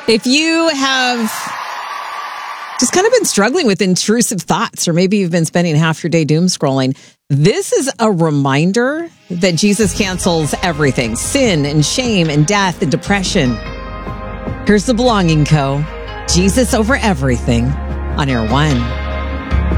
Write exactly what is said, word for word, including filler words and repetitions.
If you have just kind of been struggling with intrusive thoughts, or maybe you've been spending half your day doom scrolling, this is a reminder that Jesus cancels everything, sin and shame and death and depression. Here's the Belonging Co. Jesus over everything on Air One.